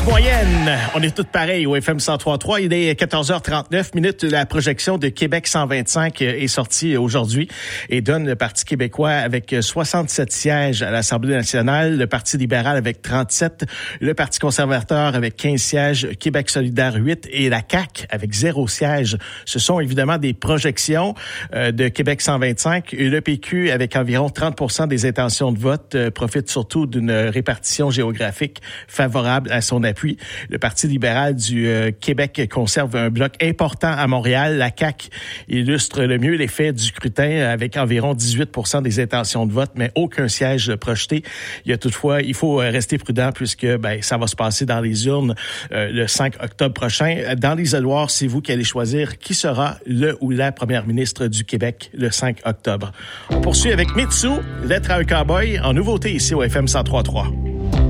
moyenne. On est tous pareils au FM 103.3. Il est 14h39 minutes. La projection de Québec 125 est sortie aujourd'hui et donne le Parti québécois avec 67 sièges à l'Assemblée nationale, le Parti libéral avec 37, le Parti conservateur avec 15 sièges, Québec solidaire 8 et la CAQ avec 0 siège. Ce sont évidemment des projections de Québec 125. Le PQ avec environ 30% des intentions de vote profite surtout d'une répartition géographique favorable à son appui. Le Parti libéral du Québec conserve un bloc important à Montréal. La CAQ illustre le mieux l'effet du scrutin avec environ 18% des intentions de vote, mais aucun siège projeté. Il faut rester prudent puisque ça va se passer dans les urnes le 5 octobre prochain. Dans l'isoloir, c'est vous qui allez choisir qui sera le ou la première ministre du Québec le 5 octobre. On poursuit avec Mitsu, Lettre à un cowboy, en nouveauté ici au FM 103.3.